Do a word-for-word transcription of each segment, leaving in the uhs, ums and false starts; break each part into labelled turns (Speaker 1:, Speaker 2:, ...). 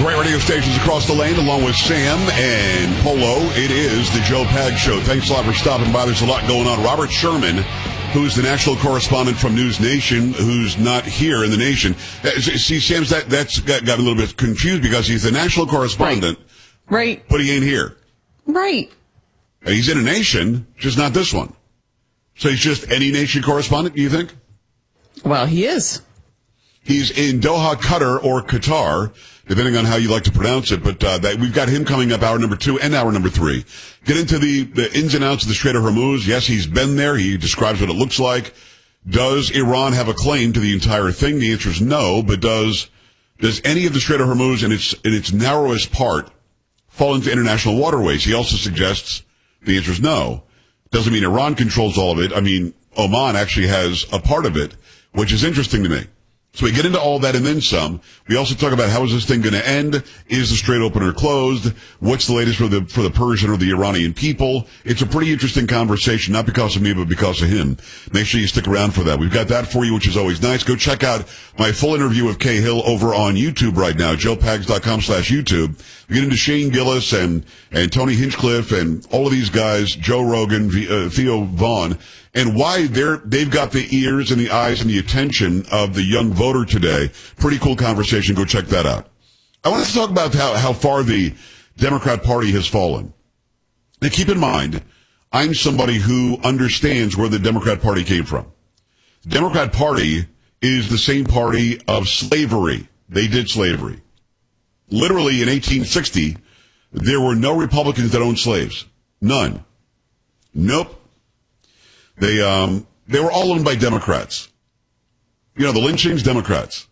Speaker 1: Great radio stations across the land, along with Sam and Polo. It is the Joe Pag Show. Thanks a lot for stopping by. There's a lot going on. Robert Sherman, who's the national correspondent from News Nation, who's not here in the nation. Uh, see, Sam's that that's got, got a little bit confused because he's the national correspondent,
Speaker 2: right? right.
Speaker 1: But he ain't here,
Speaker 2: right?
Speaker 1: He's in a nation, just not this one. So he's just any nation correspondent. Do you think?
Speaker 2: Well, he is.
Speaker 1: He's in Doha, Qatar, or Qatar, depending on how you like to pronounce it. But uh, that, we've got him coming up hour number two and hour number three. Get into the, the ins and outs of the Strait of Hormuz. Yes, he's been there. He describes what it looks like. Does Iran have a claim to the entire thing? The answer is no. But does does any of the Strait of Hormuz in its in its narrowest part fall into international waterways? He also suggests the answer is no. Doesn't mean Iran controls all of it. I mean, Oman actually has a part of it, which is interesting to me. So we get into all that and then some. We also talk about how is this thing going to end? Is the Strait open or closed? What's the latest for the for the Persian or the Iranian people? It's a pretty interesting conversation, not because of me, but because of him. Make sure you stick around for that. We've got that for you, which is always nice. Go check out my full interview with Kay Hill over on YouTube right now, joe pags dot com slash YouTube. We get into Shane Gillis and, and Tony Hinchcliffe and all of these guys, Joe Rogan, uh, Theo Vaughn, and why they're, they've got the ears and the eyes and the attention of the young voter today. Pretty cool conversation. Go check that out. I want to talk about how, how far the Democrat Party has fallen. Now, keep in mind, I'm somebody who understands where the Democrat Party came from. The Democrat Party is the same party of slavery. They did slavery. Literally, in eighteen sixty, there were no Republicans that owned slaves. None. Nope. They, um, they were all owned by Democrats. You know, the lynchings, Democrats.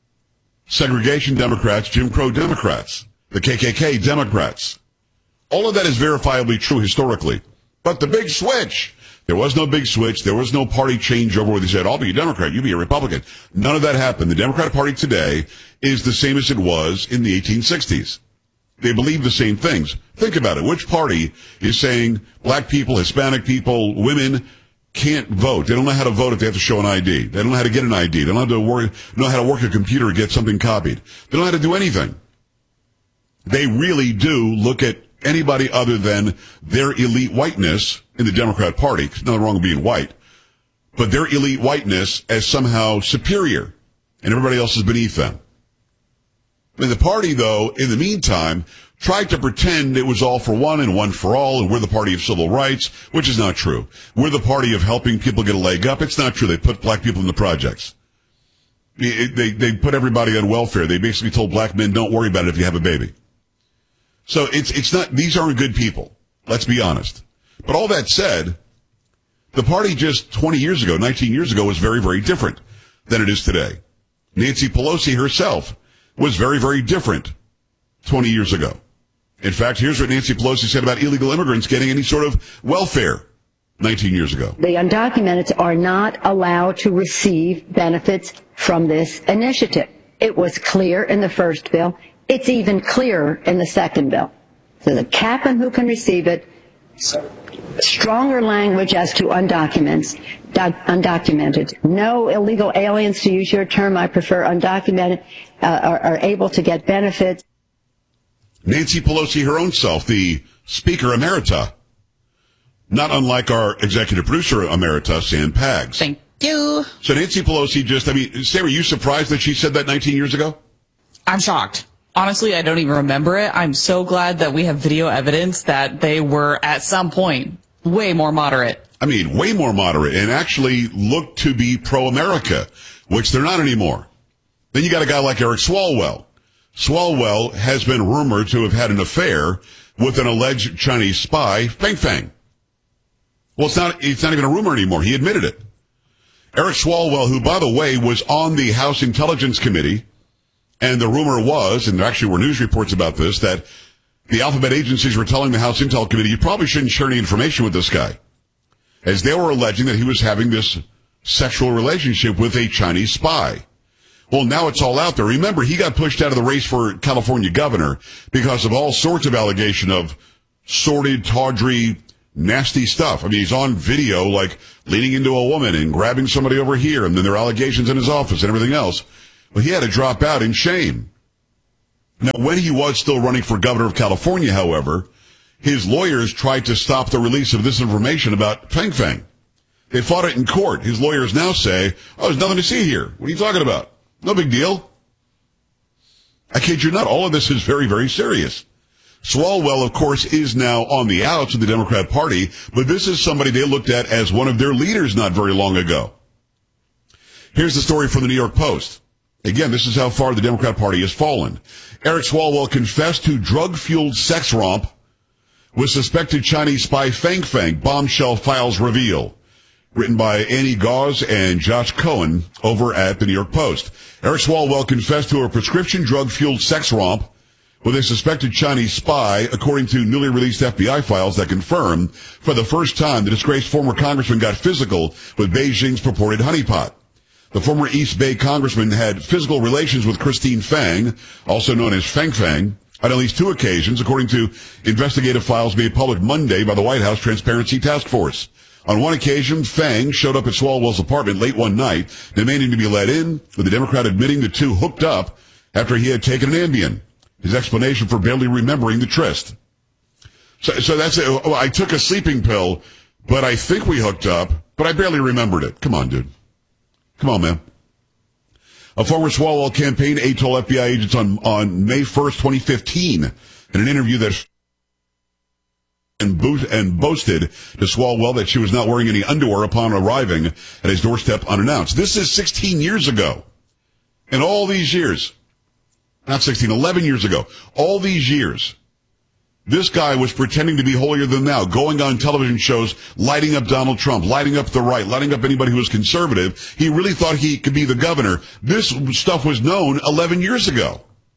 Speaker 1: Segregation, Democrats. Jim Crow, Democrats. The K K K, Democrats. All of that is verifiably true historically. But the big switch, there was no big switch. There was no party changeover where they said, I'll be a Democrat, you be a Republican. None of that happened. The Democratic Party today is the same as it was in the eighteen sixties. They believe the same things. Think about it. Which party is saying black people, Hispanic people, women can't vote? They don't know how to vote if they have to show an I D. They don't know how to get an I D. They don't know how to work, know how to work a computer or get something copied. They don't know how to do anything. They really do look at anybody other than their elite whiteness in the Democrat Party. There's nothing wrong with being white. But their elite whiteness as somehow superior, and everybody else is beneath them. And the party, though, in the meantime, tried to pretend it was all for one and one for all, and we're the party of civil rights, which is not true. We're the party of helping people get a leg up. It's not true. They put black people in the projects. They, they, they put everybody on welfare. They basically told black men, don't worry about it if you have a baby. So it's, it's not, these aren't good people. Let's be honest. But all that said, the party just twenty years ago, nineteen years ago, was very, very different than it is today. Nancy Pelosi herself was very, very different twenty years ago. In fact, here's what Nancy Pelosi said about illegal immigrants getting any sort of welfare nineteen years ago.
Speaker 3: The undocumented are not allowed to receive benefits from this initiative. It was clear in the first bill. It's even clearer in the second bill. So the cap on who can receive it, stronger language as to undocuments, doc, undocumented. No illegal aliens, to use your term, I prefer undocumented, uh, are, are able to get benefits.
Speaker 1: Nancy Pelosi, her own self, the Speaker Emerita, not unlike our executive producer Emerita, Sam Pags.
Speaker 2: Thank you.
Speaker 1: So Nancy Pelosi just, I mean, Sarah, were you surprised that she said that nineteen years ago?
Speaker 2: I'm shocked. Honestly, I don't even remember it. I'm so glad that we have video evidence that they were, at some point, way more moderate.
Speaker 1: I mean, way more moderate, and actually looked to be pro-America, which they're not anymore. Then you got a guy like Eric Swalwell. Swalwell has been rumored to have had an affair with an alleged Chinese spy, Feng Feng. Well, it's not, it's not even a rumor anymore. He admitted it. Eric Swalwell, who, by the way, was on the House Intelligence Committee, and the rumor was, and there actually were news reports about this, that the alphabet agencies were telling the House Intel Committee, you probably shouldn't share any information with this guy, as they were alleging that he was having this sexual relationship with a Chinese spy. Well, now it's all out there. Remember, he got pushed out of the race for California governor because of all sorts of allegation of sordid, tawdry, nasty stuff. I mean, he's on video, like, leaning into a woman and grabbing somebody over here, and then there are allegations in his office and everything else. Well, he had to drop out in shame. Now, when he was still running for governor of California, however, his lawyers tried to stop the release of this information about Fang Fang. They fought it in court. His lawyers now say, oh, there's nothing to see here. What are you talking about? No big deal. I kid you not. All of this is very, very serious. Swalwell, of course, is now on the outs of the Democrat Party, but this is somebody they looked at as one of their leaders not very long ago. Here's the story from the New York Post. Again, this is how far the Democrat Party has fallen. Eric Swalwell confessed to drug-fueled sex romp with suspected Chinese spy Fang Fang, bombshell files reveal. Written by Annie Gauze and Josh Cohen over at the New York Post. Eric Swalwell confessed to a prescription drug-fueled sex romp with a suspected Chinese spy, according to newly released F B I files that confirm for the first time the disgraced former congressman got physical with Beijing's purported honeypot. The former East Bay congressman had physical relations with Christine Fang, also known as Fang Fang, on at least two occasions, according to investigative files made public Monday by the White House Transparency Task Force. On one occasion, Fang showed up at Swalwell's apartment late one night, demanding to be let in, with the Democrat admitting the two hooked up after he had taken an Ambien. His explanation for barely remembering the tryst. So, so that's it. Oh, I took a sleeping pill, but I think we hooked up, but I barely remembered it. Come on, dude. Come on, man. A former Swalwell campaign aide told F B I agents on, on May first, twenty fifteen, in an interview that and, bo- and boasted to Swalwell that she was not wearing any underwear upon arriving at his doorstep unannounced. This is sixteen years ago. In all these years, not sixteen, eleven years ago, all these years, this guy was pretending to be holier than thou, going on television shows, lighting up Donald Trump, lighting up the right, lighting up anybody who was conservative. He really thought he could be the governor. This stuff was known eleven years ago.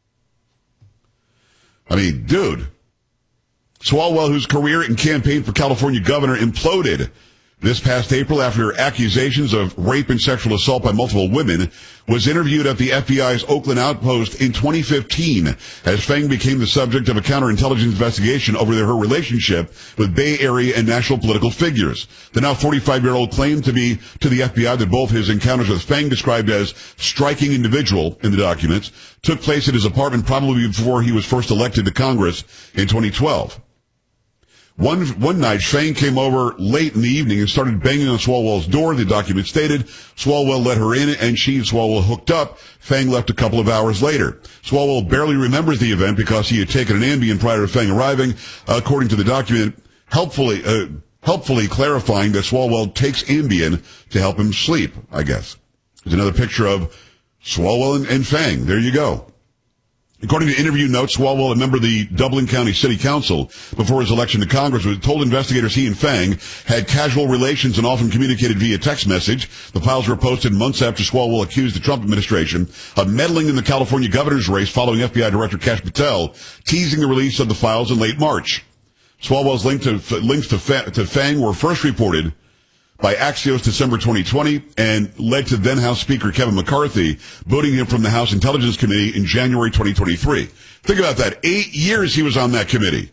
Speaker 1: I mean, dude. Swalwell, whose career and campaign for California governor imploded this past April after accusations of rape and sexual assault by multiple women, was interviewed at the F B I's Oakland outpost in twenty fifteen as Fang became the subject of a counterintelligence investigation over her relationship with Bay Area and national political figures. The now forty-five-year-old claimed to be to the F B I that both his encounters with Fang, described as striking individual in the documents, took place at his apartment probably before he was first elected to Congress in twenty twelve. One one night, Fang came over late in the evening and started banging on Swalwell's door. The document stated Swalwell let her in, and she and Swalwell hooked up. Fang left a couple of hours later. Swalwell barely remembers the event because he had taken an Ambien prior to Fang arriving, according to the document, helpfully uh, helpfully clarifying that Swalwell takes Ambien to help him sleep, I guess. There's another picture of Swalwell and, and Fang. There you go. According to interview notes, Swalwell, a member of the Dublin County City Council before his election to Congress, told investigators he and Fang had casual relations and often communicated via text message. The files were posted months after Swalwell accused the Trump administration of meddling in the California governor's race following F B I Director Kash Patel teasing the release of the files in late March. Swalwell's link to, links to, to Fang were first reported by Axios December twenty twenty and led to then House Speaker Kevin McCarthy booting him from the House Intelligence Committee in January twenty twenty-three. Think about that. Eight years he was on that committee.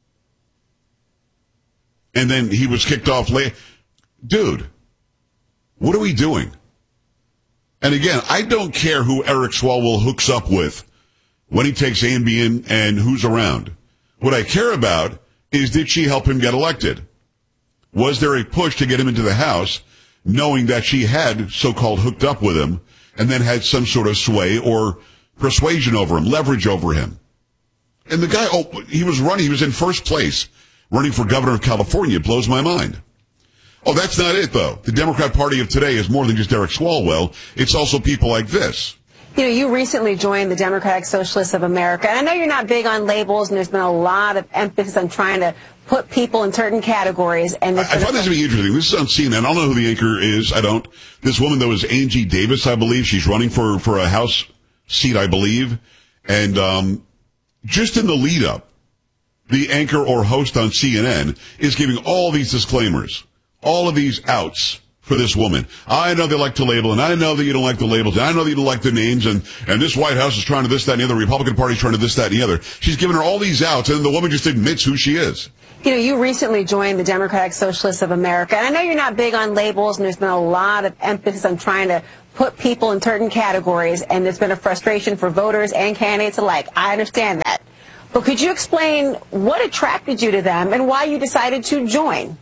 Speaker 1: And then he was kicked off late. Dude, what are we doing? And again, I don't care who Eric Swalwell hooks up with when he takes Ambien and who's around. What I care about is, did she help him get elected? Was there a push to get him into the House, knowing that she had so-called hooked up with him and then had some sort of sway or persuasion over him, leverage over him? And the guy, oh, he was running, he was in first place, running for governor of California. It blows my mind. Oh, that's not it, though. The Democrat Party of today is more than just Eric Swalwell. It's also people like this.
Speaker 4: You know, you recently joined the Democratic Socialists of America, and I know you're not big on labels, and there's been a lot of emphasis on trying to put people in certain categories. And
Speaker 1: I, I find this to be interesting. This is on C N N. I don't know who the anchor is. I don't. This woman, though, is Angie Davis, I believe. She's running for, for a House seat, I believe. And um, just in the lead-up, the anchor or host on C N N is giving all these disclaimers, all of these outs for this woman. I know they like to label, and I know that you don't like the labels, and I know that you don't like the names, and, and this White House is trying to this, that, and the other. The Republican Party is trying to this, that, and the other. She's giving her all these outs, and the woman just admits who she is.
Speaker 4: You know, you recently joined the Democratic Socialists of America, and I know you're not big on labels, and there's been a lot of emphasis on trying to put people in certain categories, and there's been a frustration for voters and candidates alike. I understand that. But could you explain what attracted you to them and why you decided to join?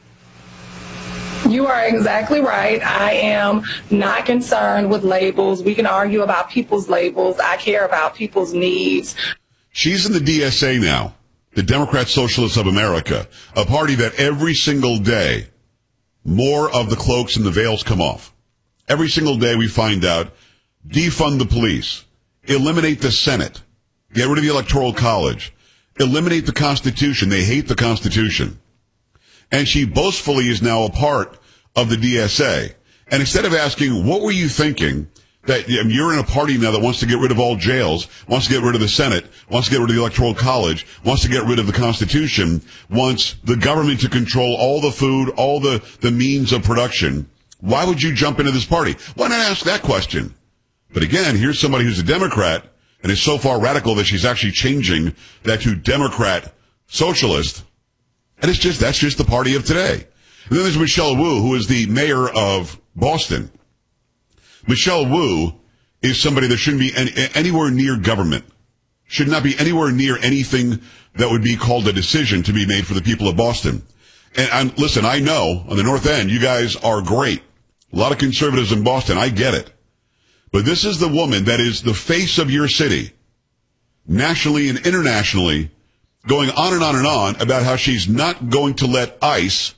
Speaker 5: You are exactly right. I am not concerned with labels. We can argue about people's labels. I care about people's needs.
Speaker 1: She's in the D S A now, the Democrat Socialists of America, a party that every single day more of the cloaks and the veils come off. Every single day we find out, defund the police, eliminate the Senate, get rid of the Electoral College, eliminate the Constitution. They hate the Constitution. And she boastfully is now a part of the D S A. And instead of asking, what were you thinking, that you're in a party now that wants to get rid of all jails, wants to get rid of the Senate, wants to get rid of the Electoral College, wants to get rid of the Constitution, wants the government to control all the food, all the, the means of production. Why would you jump into this party? Why not ask that question? But again, here's somebody who's a Democrat and is so far radical that she's actually changing that to Democrat Socialist. And it's just, that's just the party of today. And then there's Michelle Wu, who is the mayor of Boston. Michelle Wu is somebody that shouldn't be any, anywhere near government, should not be anywhere near anything that would be called a decision to be made for the people of Boston. And I'm, listen, I know on the North End, you guys are great. A lot of conservatives in Boston. I get it. But this is the woman that is the face of your city, nationally and internationally, going on and on and on about how she's not going to let ICE,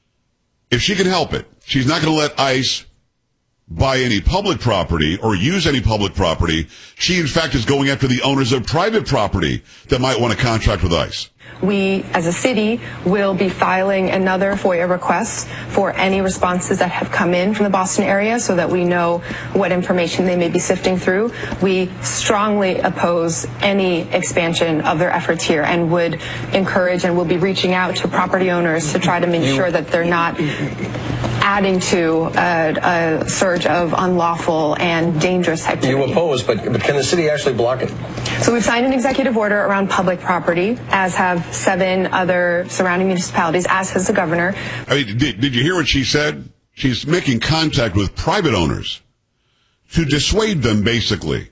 Speaker 1: if she can help it, she's not going to let ICE buy any public property or use any public property. She, in fact, is going after the owners of private property that might want to contract with ICE.
Speaker 5: We, as a city, will be filing another FOIA request for any responses that have come in from the Boston area so that we know what information they may be sifting through. We strongly oppose any expansion of their efforts here and would encourage and will be reaching out to property owners to try to make sure that they're not adding to a, a surge of unlawful and dangerous activity.
Speaker 6: You oppose, but, but can the city actually block it?
Speaker 5: So we've signed an executive order around public property, as have seven other surrounding municipalities, as has the governor.
Speaker 1: I mean, did, did you hear what she said? She's making contact with private owners to dissuade them, basically,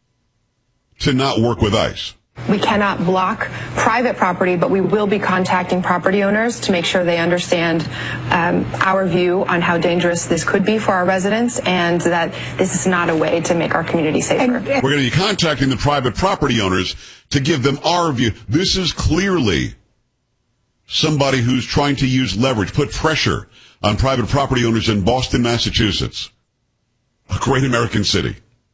Speaker 1: to not work with ICE.
Speaker 5: We cannot block private property, but we will be contacting property owners to make sure they understand um, our view on how dangerous this could be for our residents and that this is not a way to make our community safer.
Speaker 1: We're going to be contacting the private property owners to give them our view. This is clearly somebody who's trying to use leverage, put pressure on private property owners in Boston, Massachusetts, a great American city,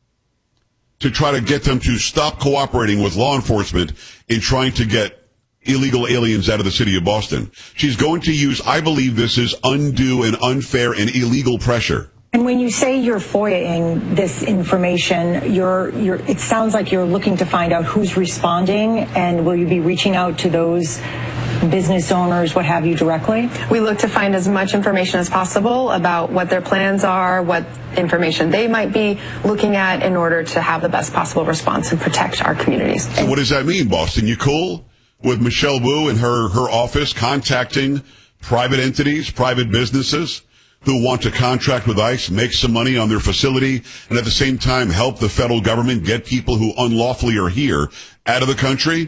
Speaker 1: to try to get them to stop cooperating with law enforcement in trying to get illegal aliens out of the city of Boston. She's going to use, I believe this is undue and unfair and illegal pressure.
Speaker 7: And when you say you're FOIAing this information, you're, you're, it sounds like you're looking to find out who's responding, and will you be reaching out to those business owners, what have you, directly?
Speaker 5: We look to find as much information as possible about what their plans are, what information they might be looking at in order to have the best possible response and protect our communities.
Speaker 1: So what does that mean, Boston? You cool with Michelle Wu and her, her office contacting private entities, private businesses who want to contract with ICE, make some money on their facility, and at the same time help the federal government get people who unlawfully are here out of the country?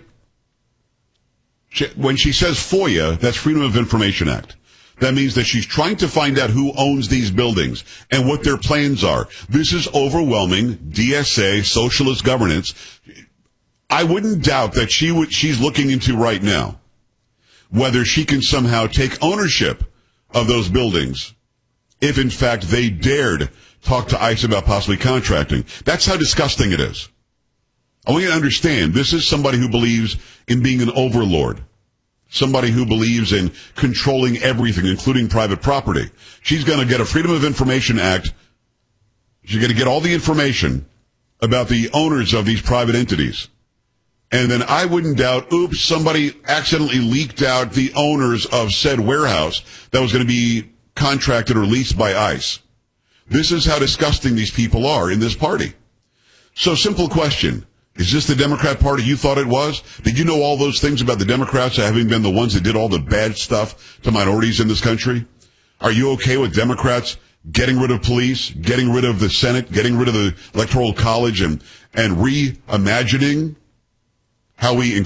Speaker 1: When she says FOIA, that's Freedom of Information Act. That means that she's trying to find out who owns these buildings and what their plans are. This is overwhelming D S A, socialist governance. I wouldn't doubt that she would, she's looking into right now whether she can somehow take ownership of those buildings if, in fact, they dared talk to ICE about possibly contracting. That's how disgusting it is. I want you to understand, this is somebody who believes in being an overlord. Somebody who believes in controlling everything, including private property. She's going to get a Freedom of Information Act. She's going to get all the information about the owners of these private entities. And then I wouldn't doubt, oops, somebody accidentally leaked out the owners of said warehouse that was going to be contracted or leased by ICE. This is how disgusting these people are in this party. So, simple question. Is this the Democrat Party you thought it was? Did you know all those things about the Democrats having been the ones that did all the bad stuff to minorities in this country? Are you okay with Democrats getting rid of police, getting rid of the Senate, getting rid of the Electoral College, and, and reimagining how we